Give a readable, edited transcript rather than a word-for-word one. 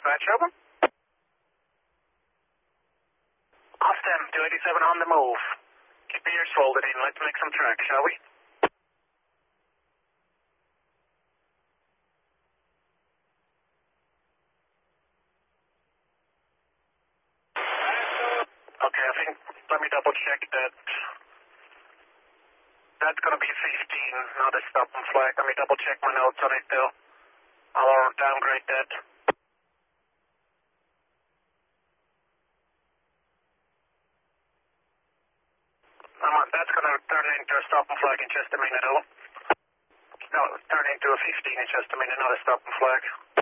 dispatch, over. Austin, 287 on the move. Keep your ears folded in. Let's make some track, shall we? Okay, I think, let me double check that. That's going to be 15, not a stop and flag. Let me double check my notes on it though. I'll downgrade that. That's going to turn into a stop and flag in just a minute, oh. No, turn into a 15 in just a minute, not a stop and flag.